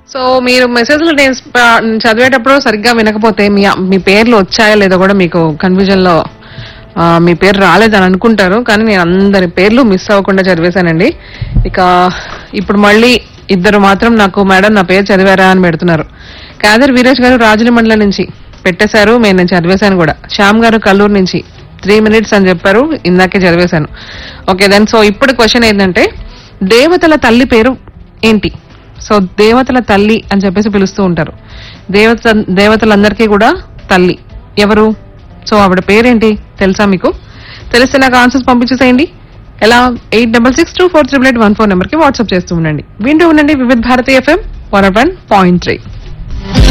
So మీరు మెసేజ్లు నేను చదివేటప్పుడు సరిగ్గా వినకపోతే మీ పేర్లు వచ్చాయా లేదో కూడా మీకు కన్ఫ్యూజన్ లో మీ పేరు రాలేదని అనుకుంటారు, కానీ నేను అందరి పేర్లు మిస్ అవ్వకుండా చదివేశానండి. ఇక ఇప్పుడు మళ్ళీ ఇద్దరు మాత్రం నాకు మేడం నా పేరు చదివారా అని పెడుతున్నారు. కాదర్ వీరేష్ గారు రాజుల మండలం నుంచి పెట్టేశారు, నేను చదివేశాను కూడా. శ్యామ్ గారు కల్లూరు నుంచి 3 minutes అని చెప్పారు, ఇందాకే చదివేశాను. Okay then. సో ఇప్పుడు క్వశ్చన్ ఏంటంటే దేవతల తల్లి పేరు ఏంటి? సో దేవతల తల్లి అని చెప్పేసి పిలుస్తూ ఉంటారు. దేవతలందరికీ కూడా తల్లి ఎవరు? సో ఆవిడ పేరేంటి తెలుసా మీకు? తెలిస్తే నాకు ఆన్సర్స్ పంపించేసేయండి. ఎలా? 8662438814 నెంబర్ కి వాట్సాప్ చేస్తూ ఉండండి. వింటూ ఉండండి వివిధ భారతి FM 101.3.